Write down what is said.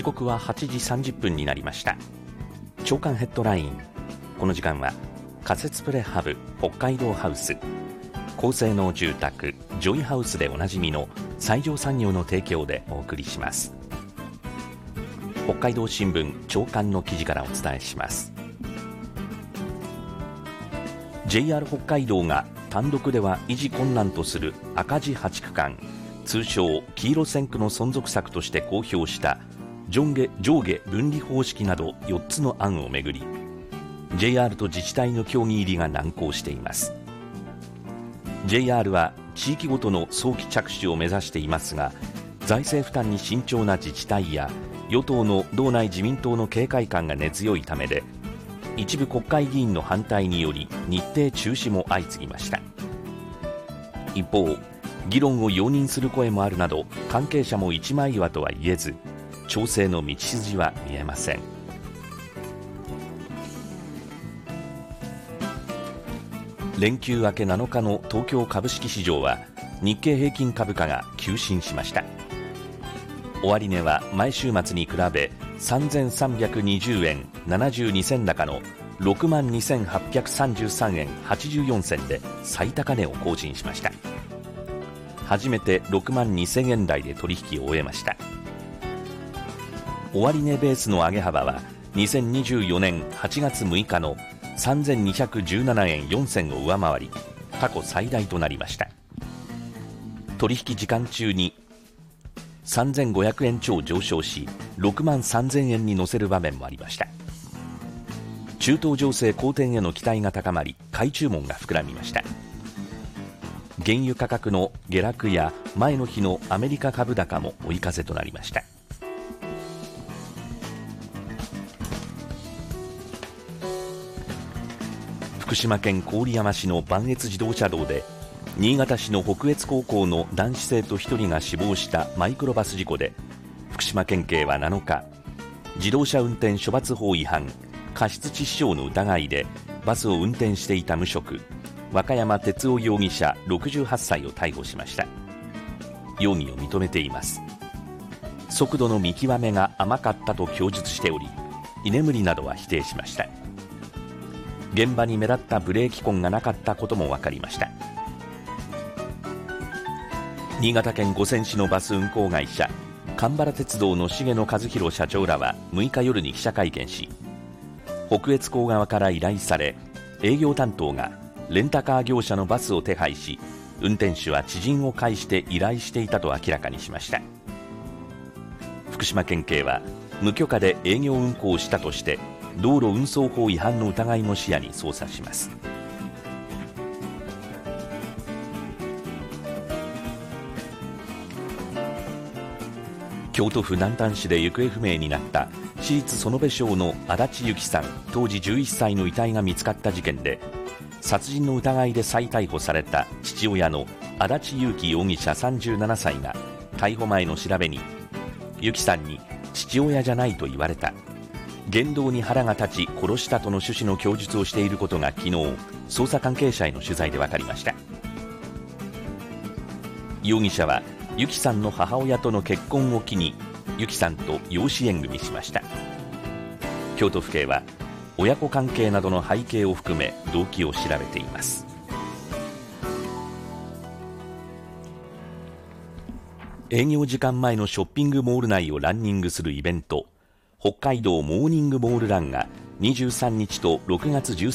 刻は8時30分になりました。朝刊ヘッドライン。この時間は仮設プレハブ北海道ハウス、高性能住宅ジョイハウスでおなじみの西条産業の提供でお送りします。北海道新聞朝刊の記事からお伝えします。 JR 北海道が単独では維持困難とする赤字8区間、通称黄色線区の存続策として公表した上下分離方式など4つの案をめぐり、 JR と自治体の協議入りが難航しています。 JR は地域ごとの早期着手を目指していますが、財政負担に慎重な自治体や与党の道内自民党の警戒感が根強いためで、一部国会議員の反対により日程中止も相次ぎました。一方、議論を容認する声もあるなど、関係者も一枚岩とは言えず、調整の道筋は見えません。連休明け7日の東京株式市場は日経平均株価が急伸しました。終値は前週末に比べ3320円72銭高の 62,833 円84銭で最高値を更新しました。初めて6万2000円台で取引を終えました。終値ベースの上げ幅は2024年8月6日の3217円4銭を上回り、過去最大となりました。取引時間中に3500円超上昇し、6万3000円に乗せる場面もありました。中東情勢好転への期待が高まり、買い注文が膨らみました。原油価格の下落や前の日のアメリカ株高も追い風となりました。福島県郡山市の磐越自動車道で、新潟市の北越高校の男子生徒1人が死亡したマイクロバス事故で、福島県警は7日、自動車運転処罰法違反、過失致死傷の疑いでバスを運転していた無職、若山哲夫容疑者68歳を逮捕しました。容疑を認めています。速度の見極めが甘かったと供述しており、居眠りなどは否定しました。現場に目立ったブレーキ痕がなかったことも分かりました。新潟県五泉市のバス運行会社蒲原鉄道の重野和弘社長らは6日夜に記者会見し、北越高側から依頼され、営業担当がレンタカー業者のバスを手配し、運転手は知人を介して依頼していたと明らかにしました。福島県警は無許可で営業運行したとして、道路運送法違反の疑いも視野に捜査します。京都府南丹市で行方不明になった市立園部小の足立由紀さん当時11歳の遺体が見つかった事件で、殺人の疑いで再逮捕された父親の足立優輝容疑者37歳が逮捕前の調べに、由紀さんに父親じゃないと言われた、言動に腹が立ち殺したとの趣旨の供述をしていることが昨日、捜査関係者への取材で分かりました。容疑者は由紀さんの母親との結婚を機に由紀さんと養子縁組しました。京都府警は親子関係などの背景を含め動機を調べています。営業時間前のショッピングモール内をランニングするイベント、北海道モーニングモールランが23日と6月13